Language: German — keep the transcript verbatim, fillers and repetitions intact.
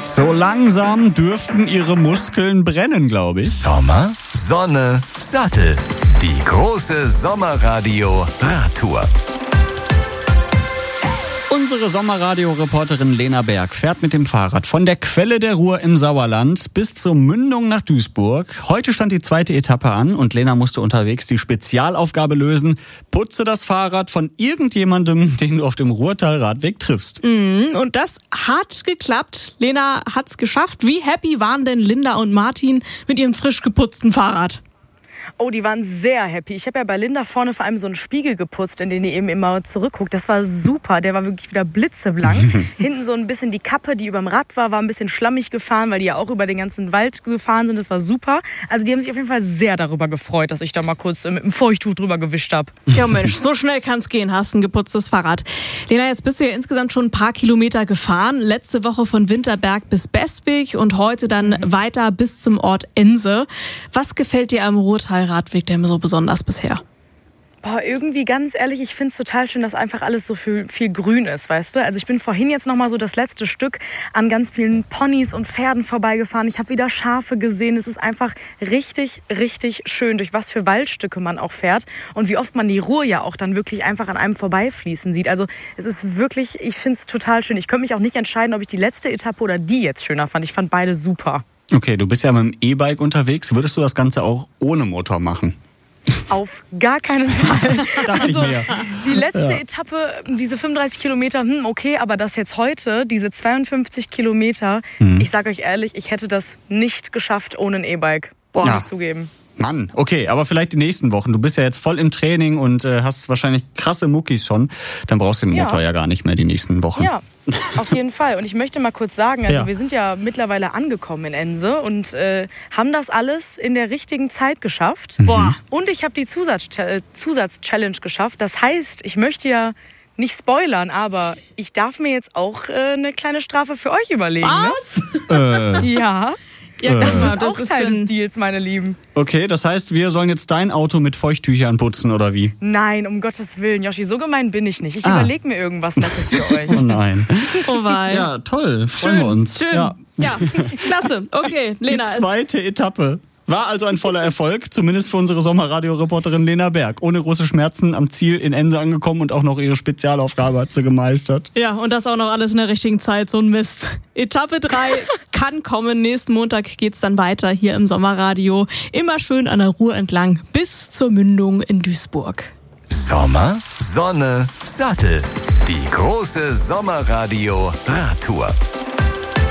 So langsam dürften ihre Muskeln brennen, glaube ich. Sommer, Sonne, Sattel. Die große Sommerradio-Radtour. Unsere Sommerradio-Reporterin Lena Berg fährt mit dem Fahrrad von der Quelle der Ruhr im Sauerland bis zur Mündung nach Duisburg. Heute stand die zweite Etappe an und Lena musste unterwegs die Spezialaufgabe lösen: Putze das Fahrrad von irgendjemandem, den du auf dem Ruhrtal-Radweg triffst. Mm, und das hat geklappt. Lena hat's geschafft. Wie happy waren denn Linda und Martin mit ihrem frisch geputzten Fahrrad? Oh, die waren sehr happy. Ich habe ja bei Linda vorne vor allem so einen Spiegel geputzt, in den die eben immer zurückguckt. Das war super. Der war wirklich wieder blitzeblank. Hinten so ein bisschen die Kappe, die überm Rad war, war ein bisschen schlammig gefahren, weil die ja auch über den ganzen Wald gefahren sind. Das war super. Also die haben sich auf jeden Fall sehr darüber gefreut, dass ich da mal kurz mit einem Feuchttuch drüber gewischt habe. Ja Mensch, so schnell kann's gehen. Hast ein geputztes Fahrrad. Lena, jetzt bist du ja insgesamt schon ein paar Kilometer gefahren. Letzte Woche von Winterberg bis Bestwig und heute dann mhm. weiter bis zum Ort Ense. Was gefällt dir am Ruhrtal-Radweg denn so besonders bisher? Boah, irgendwie ganz ehrlich, ich finde es total schön, dass einfach alles so viel, viel grün ist, weißt du? Also ich bin vorhin jetzt noch mal so das letzte Stück an ganz vielen Ponys und Pferden vorbeigefahren. Ich habe wieder Schafe gesehen. Es ist einfach richtig, richtig schön, durch was für Waldstücke man auch fährt und wie oft man die Ruhr ja auch dann wirklich einfach an einem vorbeifließen sieht. Also es ist wirklich, ich finde es total schön. Ich könnte mich auch nicht entscheiden, ob ich die letzte Etappe oder die jetzt schöner fand. Ich fand beide super. Okay, du bist ja mit dem E-Bike unterwegs. Würdest du das Ganze auch ohne Motor machen? Auf gar keinen Fall. Dachte also, ich mir. Die letzte Ja. Etappe, diese fünfunddreißig Kilometer, hm, okay, aber das jetzt heute, diese zweiundfünfzig Kilometer, Hm. ich sage euch ehrlich, ich hätte das nicht geschafft ohne ein E-Bike. Boah, Ja. muss ich zugeben. Mann, okay, aber vielleicht die nächsten Wochen. Du bist ja jetzt voll im Training und äh, hast wahrscheinlich krasse Muckis schon. Dann brauchst du den Ja. Motor ja gar nicht mehr die nächsten Wochen. Ja, auf jeden Fall. Und ich möchte mal kurz sagen, also Ja. wir sind ja mittlerweile angekommen in Ense und äh, haben das alles in der richtigen Zeit geschafft. Boah. Und ich habe die Zusatz- Zusatz-Challenge geschafft. Das heißt, ich möchte ja nicht spoilern, aber ich darf mir jetzt auch äh, eine kleine Strafe für euch überlegen. Was? Äh, Ne? Ja. Ja, Das genau, ist das auch ist Teil ein des Deals, meine Lieben. okay, das heißt, wir sollen jetzt dein Auto mit Feuchttüchern putzen, oder wie? Nein, um Gottes Willen, Joshi, so gemein bin ich nicht. Ich Ah. überlege mir irgendwas Nettes für euch. Oh nein. Oh wei. Ja, toll, freuen wir uns. Schön. Ja. Ja, klasse. Okay, Lena. Die es- zweite Etappe war also ein voller Erfolg, zumindest für unsere Sommerradio-Reporterin Lena Berg. Ohne große Schmerzen am Ziel in Ense angekommen und auch noch ihre Spezialaufgabe hat sie gemeistert. Ja, und das auch noch alles in der richtigen Zeit, so ein Mist. Etappe drei kann kommen. Nächsten Montag geht's dann weiter hier im Sommerradio. Immer schön an der Ruhr entlang bis zur Mündung in Duisburg. Sommer, Sonne, Sattel. Die große Sommerradio-Radtour.